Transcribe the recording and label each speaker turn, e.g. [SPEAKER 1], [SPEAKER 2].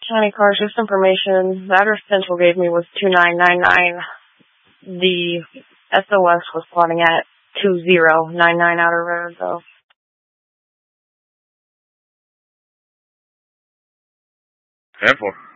[SPEAKER 1] County cars, just information. The address Central gave me was 2999. The SOS was plotting at 2099 Outer Road, though.
[SPEAKER 2] 10-4.